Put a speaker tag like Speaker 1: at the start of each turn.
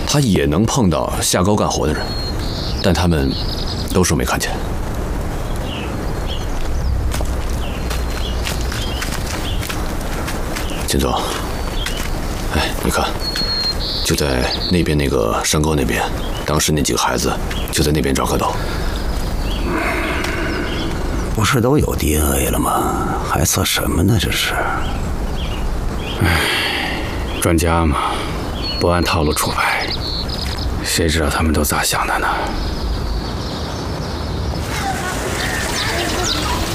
Speaker 1: 他也能碰到下沟干活的人，但他们都说没看见。秦总，哎，你看，就在那边那个山沟那边，当时那几个孩子就在那边找蝌蚪。
Speaker 2: 不是都有 DNA 了吗？还测什么呢？这是。
Speaker 3: 唉，专家嘛，不按套路出牌，谁知道他们都咋想的呢？